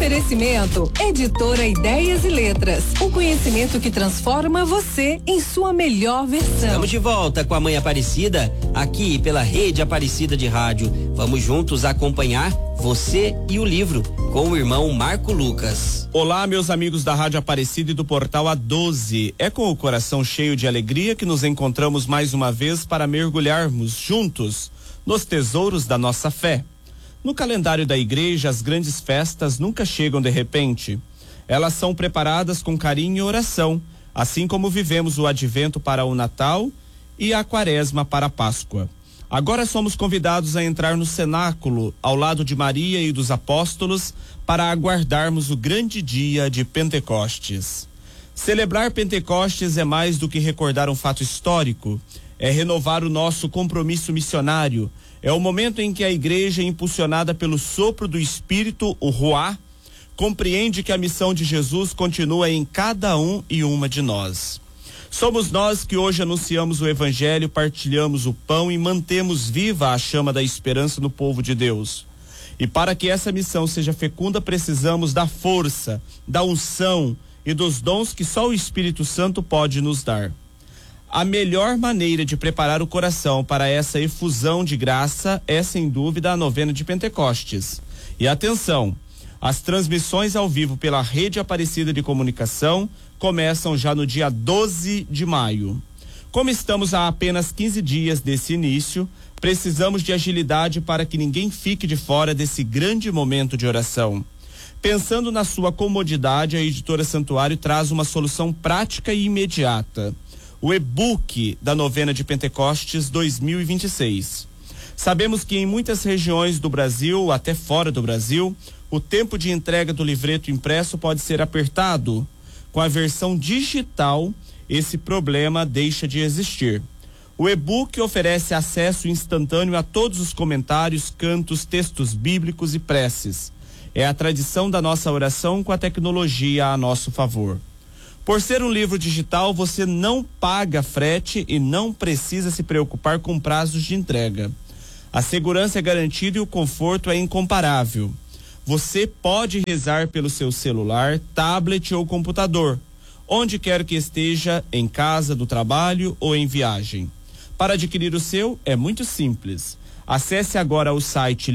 Oferecimento Editora Ideias e Letras. O conhecimento que transforma você em sua melhor versão. Estamos de volta com a Mãe Aparecida, aqui pela Rede Aparecida de Rádio. Vamos juntos acompanhar Você e o Livro, com o irmão Marco Lucas. Olá, meus amigos da Rádio Aparecida e do Portal A12. É com o coração cheio de alegria que nos encontramos mais uma vez para mergulharmos juntos nos tesouros da nossa fé. No calendário da igreja, as grandes festas nunca chegam de repente. Elas são preparadas com carinho e oração, assim como vivemos o advento para o Natal e a Quaresma para a Páscoa. Agora somos convidados a entrar no cenáculo, ao lado de Maria e dos apóstolos, para aguardarmos o grande dia de Pentecostes. Celebrar Pentecostes é mais do que recordar um fato histórico, é renovar o nosso compromisso missionário. É o momento em que a igreja, impulsionada pelo sopro do Espírito, o Ruá, compreende que a missão de Jesus continua em cada um e uma de nós. Somos nós que hoje anunciamos o Evangelho, partilhamos o pão e mantemos viva a chama da esperança no povo de Deus. E para que essa missão seja fecunda, precisamos da força, da unção e dos dons que só o Espírito Santo pode nos dar. A melhor maneira de preparar o coração para essa efusão de graça é, sem dúvida, a novena de Pentecostes. E atenção, as transmissões ao vivo pela Rede Aparecida de Comunicação começam já no dia 12 de maio. Como estamos a apenas 15 dias desse início, precisamos de agilidade para que ninguém fique de fora desse grande momento de oração. Pensando na sua comodidade, a Editora Santuário traz uma solução prática e imediata. O e-book da novena de Pentecostes 2026. Sabemos que em muitas regiões do Brasil, até fora do Brasil, o tempo de entrega do livreto impresso pode ser apertado. Com a versão digital, esse problema deixa de existir. O e-book oferece acesso instantâneo a todos os comentários, cantos, textos bíblicos e preces. É a tradição da nossa oração com a tecnologia a nosso favor. Por ser um livro digital, você não paga frete e não precisa se preocupar com prazos de entrega. A segurança é garantida e o conforto é incomparável. Você pode rezar pelo seu celular, tablet ou computador, onde quer que esteja, em casa, do trabalho ou em viagem. Para adquirir o seu, é muito simples. Acesse agora o site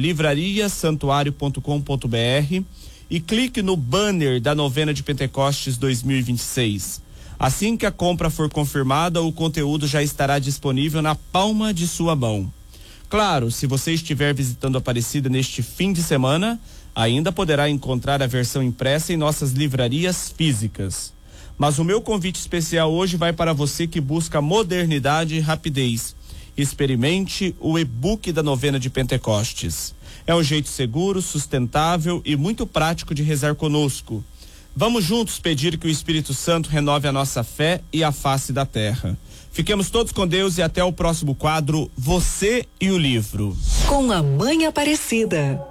livrariasantuario.com.br e clique no banner da novena de Pentecostes 2026. Assim que a compra for confirmada, o conteúdo já estará disponível na palma de sua mão. Claro, se você estiver visitando Aparecida neste fim de semana, ainda poderá encontrar a versão impressa em nossas livrarias físicas. Mas o meu convite especial hoje vai para você que busca modernidade e rapidez. Experimente o e-book da novena de Pentecostes. É um jeito seguro, sustentável e muito prático de rezar conosco. Vamos juntos pedir que o Espírito Santo renove a nossa fé e a face da terra. Fiquemos todos com Deus e até o próximo quadro, Você e o Livro. Com a Mãe Aparecida.